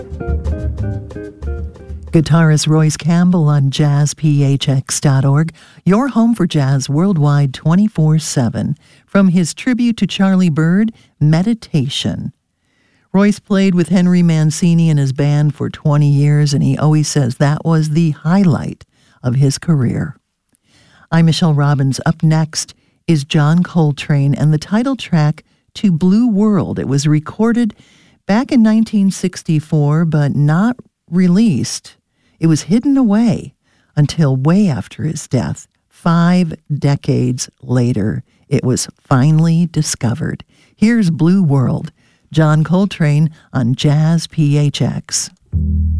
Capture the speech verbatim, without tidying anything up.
Guitarist Royce Campbell on jazz p h x dot org, your home for jazz worldwide twenty-four seven. From his tribute to Charlie Byrd, Meditation. Royce played with Henry Mancini and his band for twenty years, and he always says that was the highlight of his career. I'm Michelle Robbins. Up next is John Coltrane and the title track to Blue World. It was recorded back in nineteen sixty-four, but not released. It was hidden away until way after his death. Five decades later, it was finally discovered. Here's Blue World, John Coltrane on Jazz P H X.